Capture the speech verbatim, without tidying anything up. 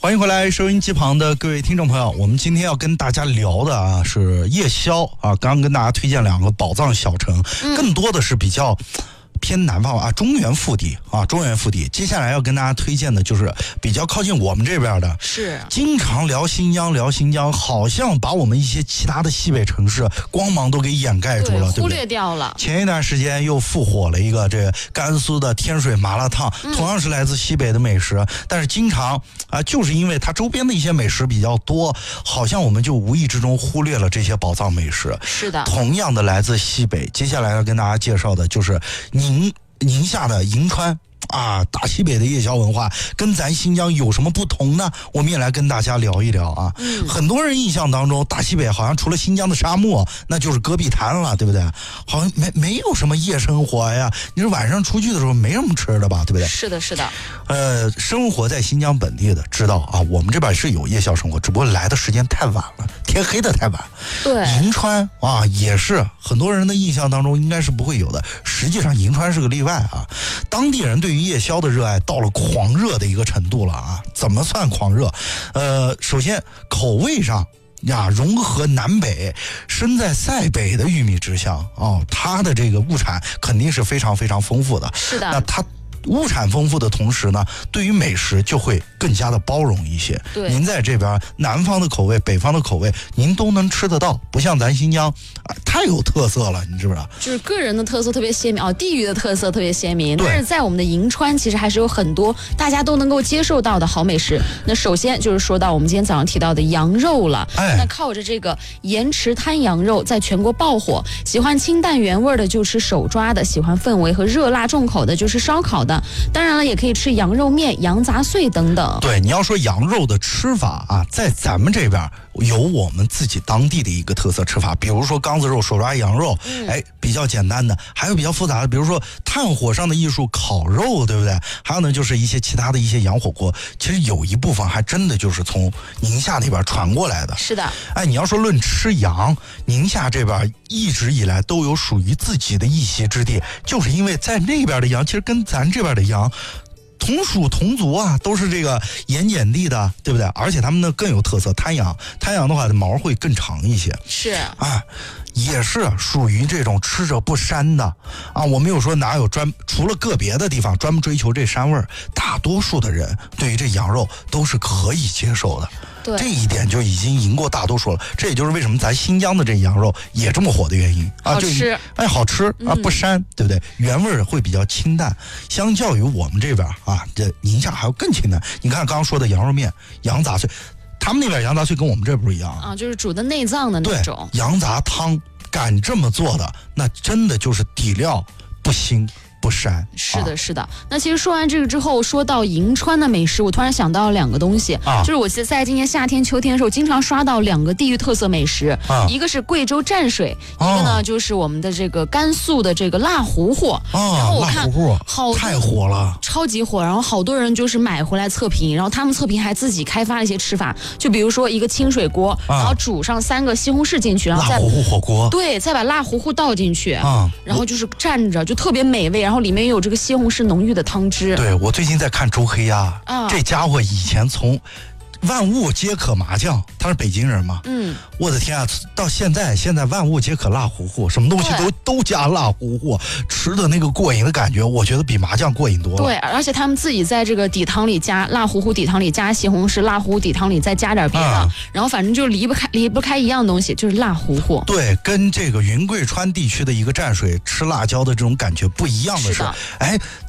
欢迎回来，收音机旁的各位听众朋友，我们今天要跟大家聊的啊是夜宵啊，刚刚跟大家推荐两个宝藏小城，嗯、更多的是比较偏南方啊，中原腹地啊，中原腹地。接下来要跟大家推荐的就是比较靠近我们这边的， 是经常聊新疆，聊新疆，好像把我们一些其他的西北城市光芒都给掩盖住了，对， 忽略掉了。 前一段时间又复火了一个这个甘肃的天水麻辣烫， 嗯、 同样是来自西北的美食，但是经常啊，就是因为它周边的一些美食比较多，好像我们就无意之中忽略了这些宝藏美食。 是的， 同样的来自西北，接下来要跟大家介绍的就是宁宁夏的银川。啊，大西北的夜宵文化跟咱新疆有什么不同呢？我们也来跟大家聊一聊啊。嗯、很多人印象当中，大西北好像除了新疆的沙漠，那就是戈壁滩了，对不对？好像没没有什么夜生活呀。你说晚上出去的时候没什么吃的吧，对不对？ 是的，是的。 呃，生活在新疆本地的知道啊，我们这边是有夜宵生活，只不过来的时间太晚了，天黑的太晚。 对， 银川啊，也是很多人的印象当中应该是不会有的。实际上，银川是个例外啊。当地人对于夜宵的热爱到了狂热的一个程度了啊！怎么算狂热？呃，首先口味上呀，融合南北，身在塞北的鱼米之乡哦，它的这个物产肯定是非常非常丰富的。 是的， 那它物产丰富的同时呢，对于美食就会更加的包容一些。 对， 您在这边南方的口味、北方的口味，您都能吃得到，不像咱新疆啊，太有特色了，你知不知道？ 就是个人的特色特别鲜明哦，地域的特色特别鲜明。但是在我们的银川，其实还是有很多大家都能够接受到的好美食。那首先就是说到我们今天早上提到的羊肉了。哎，那靠着这个盐池滩羊肉在全国爆火，喜欢清淡原味的就吃手抓的，喜欢氛围和热辣重口的就是烧烤的。当然了，也可以吃羊肉面、羊杂碎等等。 对，你要说羊肉的吃法啊，在咱们这边有我们自己当地的一个特色吃法，比如说缸子肉、手抓羊肉，嗯、哎，比较简单的；还有比较复杂的，比如说炭火上的艺术烤肉，对不对？还有呢，就是一些其他的一些羊火锅，其实有一部分还真的就是从宁夏那边传过来的。 是的， 哎，你要说论吃羊，宁夏这边一直以来都有属于自己的一席之地，就是因为在那边的羊，其实跟咱这边的羊同属同族啊，都是这个盐碱地的，对不对？而且他们呢更有特色，滩羊，滩羊的话毛会更长一些， 是啊，也是属于这种吃着不膻的啊。我没有说哪有专，除了个别的地方专门追求这膻味儿，大多数的人对于这羊肉都是可以接受的。 对， 这一点就已经赢过大多数了。这也就是为什么咱新疆的这羊肉也这么火的原因啊， 好吃， 就哎好吃啊，不膻，对不对？原味会比较清淡，相较于我们这边啊，这宁夏还要更清淡。你看刚刚说的羊肉面、羊杂碎，他们那边羊杂碎跟我们这不一样啊，就是煮的内脏的那种。 对，羊杂汤敢这么做的，那真的就是底料不腥不膻。 是的，是的、啊。那其实说完这个之后，说到银川的美食，我突然想到两个东西，啊、就是我在今年夏天、秋天的时候，经常刷到两个地域特色美食，啊、一个是贵州蘸水，啊、一个呢就是我们的这个甘肃的这个辣糊糊。 啊， 然后我看辣糊糊好太火了， 超级火。然后好多人就是买回来测评，然后他们测评还自己开发了一些吃法，就比如说一个清水锅，啊、然后煮上三个西红柿进去，然后再辣糊糊火锅， 对，再把辣糊糊倒进去， 啊， 然后就是蘸着，就特别美味，然后里面有这个西红柿浓郁的汤汁。 对，我最近在看周黑鸭，啊、这家伙以前从万物皆可麻酱，他是北京人嘛，嗯，我的天啊，到现在现在万物皆可辣糊糊，什么东西都都加辣糊糊，吃的那个过瘾的感觉，我觉得比麻酱过瘾多了。 对，而且他们自己在这个底汤里加辣糊糊，底汤里加西红柿，辣糊糊底汤里再加点别的，啊、然后反正就离不开离不开一样东西，就是辣糊糊。 对，跟这个云贵川地区的一个蘸水吃辣椒的这种感觉不一样的是，哎。